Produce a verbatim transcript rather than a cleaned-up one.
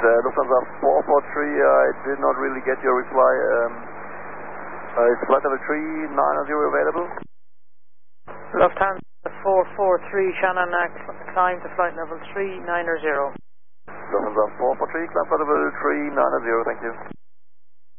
uh, Lufthansa four four three, I did not really get your reply. Um, uh, is flight level three nine zero available? Lufthansa four four three, Shannon, uh, climb to flight level three nine zero. Lufthansa four four three, climb flight level three nine zero, thank you.